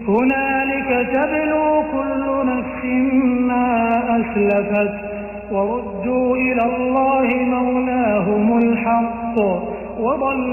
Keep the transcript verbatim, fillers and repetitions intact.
هنالك تبلو كل نفس ما أسلفت وردوا إلى الله مولاهم الحق وضل